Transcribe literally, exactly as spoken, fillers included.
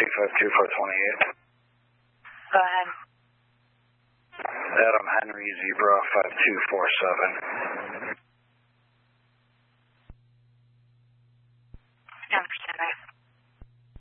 two five two, four twenty-eight. Go ahead. Adam Henry, Zebra, five two four seven.